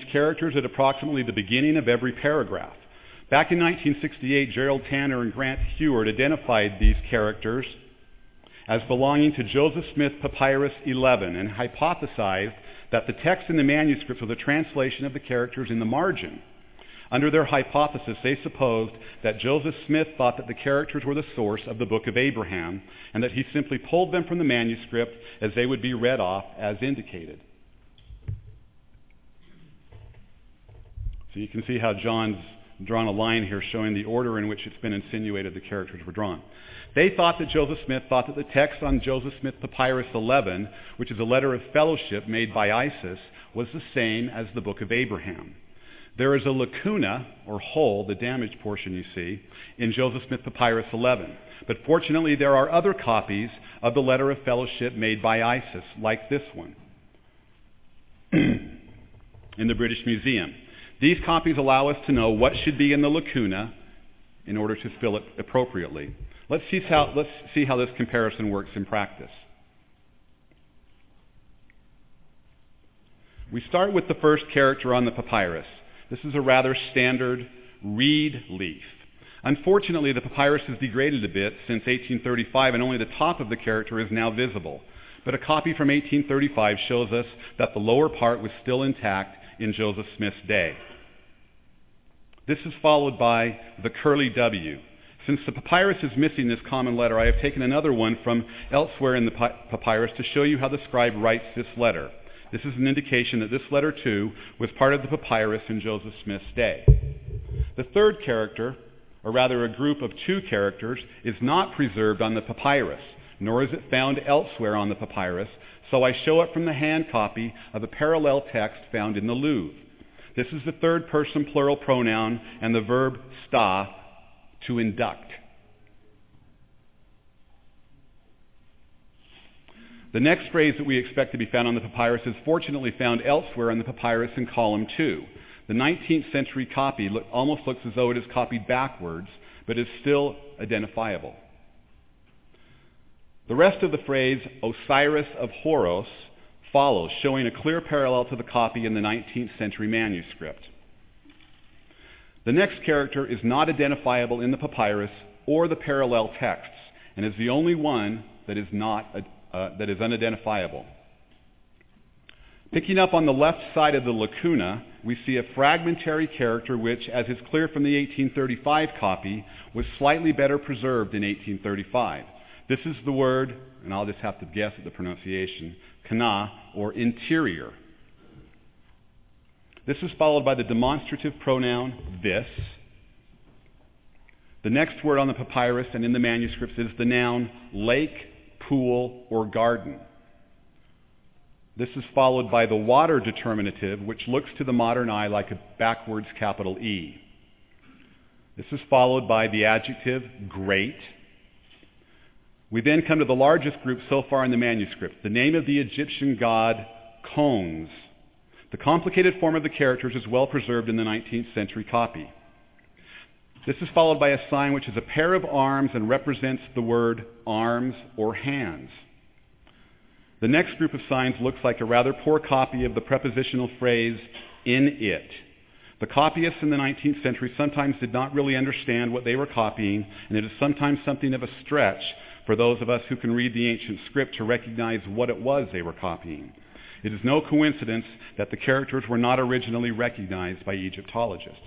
characters at approximately the beginning of every paragraph. Back in 1968, Gerald Tanner and Grant Heward identified these characters as belonging to Joseph Smith Papyrus 11 and hypothesized that the text in the manuscripts was a translation of the characters in the margin. Under their hypothesis, they supposed that Joseph Smith thought that the characters were the source of the Book of Abraham, and that he simply pulled them from the manuscript as they would be read off as indicated. So you can see how John's drawn a line here showing the order in which it's been insinuated the characters were drawn. They thought that Joseph Smith thought that the text on Joseph Smith Papyrus 11, which is a letter of fellowship made by Isis, was the same as the Book of Abraham. There is a lacuna, or hole, the damaged portion you see, in Joseph Smith Papyrus 11. But fortunately, there are other copies of the letter of fellowship made by Isis, like this one, in the British Museum. These copies allow us to know what should be in the lacuna in order to fill it appropriately. Let's see how this comparison works in practice. We start with the first character on the papyrus. This is a rather standard reed leaf. Unfortunately, the papyrus has degraded a bit since 1835, and only the top of the character is now visible. But a copy from 1835 shows us that the lower part was still intact in Joseph Smith's day. This is followed by the curly W. Since the papyrus is missing this common letter, I have taken another one from elsewhere in the papyrus to show you how the scribe writes this letter. This is an indication that this letter, too, was part of the papyrus in Joseph Smith's day. The third character, or rather a group of two characters, is not preserved on the papyrus, nor is it found elsewhere on the papyrus, so I show it from the hand copy of a parallel text found in the Louvre. This is the third person plural pronoun and the verb sta, to induct. The next phrase that we expect to be found on the papyrus is fortunately found elsewhere on the papyrus in column 2. The 19th century copy almost looks as though it is copied backwards, but is still identifiable. The rest of the phrase, Osiris of Horus, follows, showing a clear parallel to the copy in the 19th century manuscript. The next character is not identifiable in the papyrus or the parallel texts, and is the only one that is unidentifiable. Picking up on the left side of the lacuna, we see a fragmentary character which, as is clear from the 1835 copy, was slightly better preserved in 1835. This is the word, and I'll just have to guess at the pronunciation, kana, or interior. This is followed by the demonstrative pronoun this. The next word on the papyrus and in the manuscripts is the noun lake, pool, or garden. This is followed by the water determinative, which looks to the modern eye like a backwards capital E. This is followed by the adjective great. We then come to the largest group so far in the manuscript, the name of the Egyptian god Khons. The complicated form of the characters is well preserved in the 19th century copy. This is followed by a sign which is a pair of arms and represents the word arms or hands. The next group of signs looks like a rather poor copy of the prepositional phrase in it. The copyists in the 19th century sometimes did not really understand what they were copying, and it is sometimes something of a stretch for those of us who can read the ancient script to recognize what it was they were copying. It is no coincidence that the characters were not originally recognized by Egyptologists.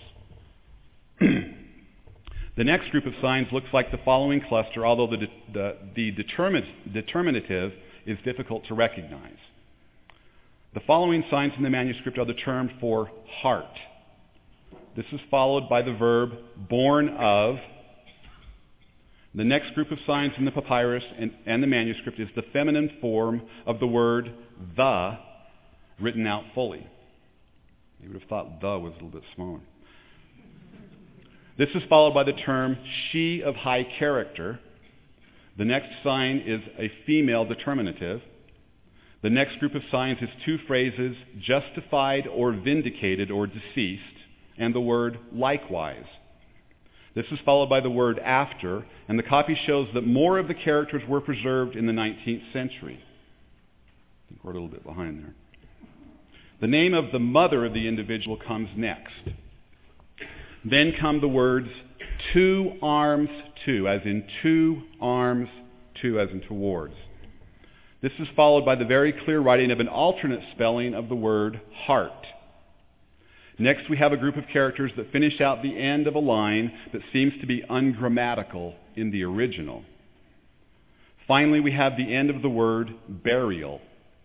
The next group of signs looks like the following cluster, although the determinative is difficult to recognize. The following signs in the manuscript are the term for heart. This is followed by the verb born of. The next group of signs in the papyrus and the manuscript is the feminine form of the word the, written out fully. You would have thought the was a little bit smaller. This is followed by the term she of high character. The next sign is a female determinative. The next group of signs is two phrases, justified or vindicated or deceased, and the word likewise. This is followed by the word after, and the copy shows that more of the characters were preserved in the 19th century. I think we're a little bit behind there. The name of the mother of the individual comes next. Then come the words, 2 arms to, as in 2 arms to, as in towards. This is followed by the very clear writing of an alternate spelling of the word heart. Next, we have a group of characters that finish out the end of a line that seems to be ungrammatical in the original. Finally, we have the end of the word burial.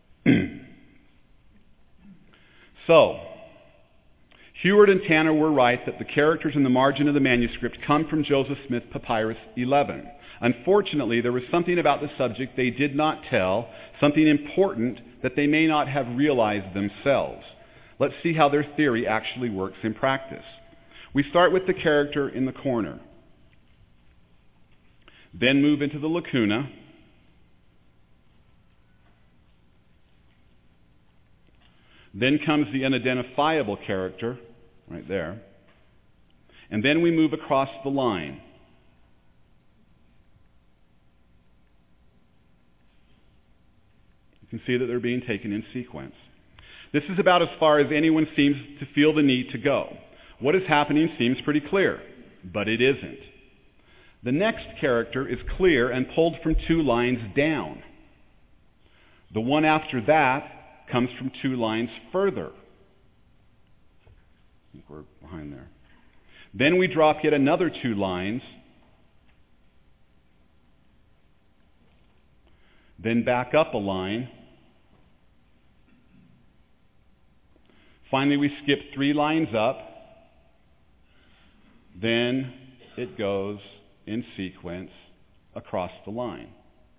So, Heward and Tanner were right that the characters in the margin of the manuscript come from Joseph Smith Papyrus 11. Unfortunately, there was something about the subject they did not tell, something important that they may not have realized themselves. Let's see how their theory actually works in practice. We start with the character in the corner, then move into the lacuna, then comes the unidentifiable character, right there, and then we move across the line. You can see that they're being taken in sequence. This is about as far as anyone seems to feel the need to go. What is happening seems pretty clear, but it isn't. The next character is clear and pulled from 2 lines down. The one after that comes from 2 lines further. I think we're behind there. Then we drop yet another 2 lines, then back up a line. Finally, we skip 3 lines up. Then it goes in sequence across the line.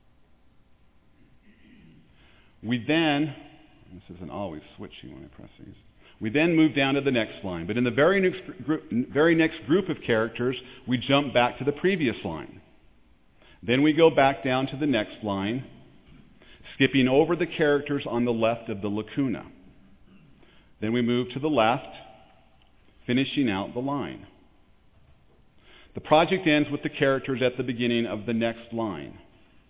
We then, this isn't always switching when I press these, we then move down to the next line. But in the very next group of characters, we jump back to the previous line. Then we go back down to the next line, skipping over the characters on the left of the lacuna. Then we move to the left, finishing out the line. The project ends with the characters at the beginning of the next line.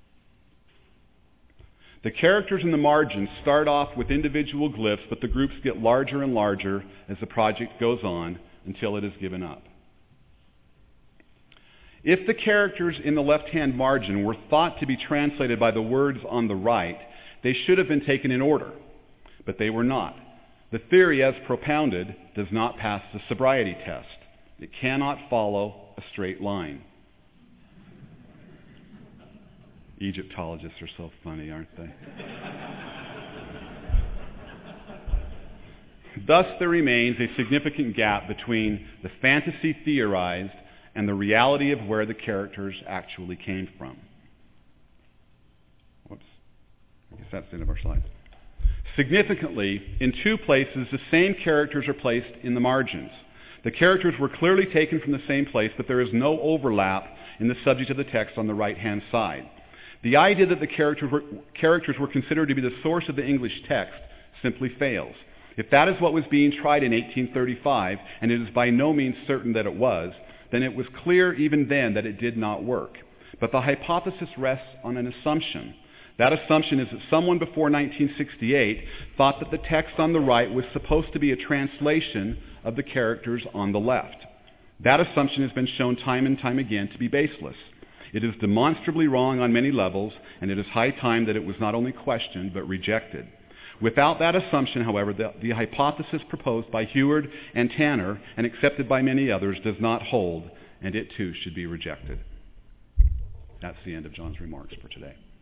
The characters in the margins start off with individual glyphs, but the groups get larger and larger as the project goes on until it is given up. If the characters in the left-hand margin were thought to be translated by the words on the right, they should have been taken in order, but they were not. The theory, as propounded, does not pass the sobriety test. It cannot follow a straight line. Egyptologists are so funny, aren't they? Thus, there remains a significant gap between the fantasy theorized and the reality of where the characters actually came from. Whoops. I guess that's the end of our slides. Significantly, in 2 places, the same characters are placed in the margins. The characters were clearly taken from the same place, but there is no overlap in the subject of the text on the right-hand side. The idea that the characters were considered to be the source of the English text simply fails. If that is what was being tried in 1835, and it is by no means certain that it was, then it was clear even then that it did not work. But the hypothesis rests on an assumption. That assumption is that someone before 1968 thought that the text on the right was supposed to be a translation of the characters on the left. That assumption has been shown time and time again to be baseless. It is demonstrably wrong on many levels, and it is high time that it was not only questioned but rejected. Without that assumption, however, the hypothesis proposed by Heward and Tanner and accepted by many others does not hold, and it too should be rejected. That's the end of John's remarks for today.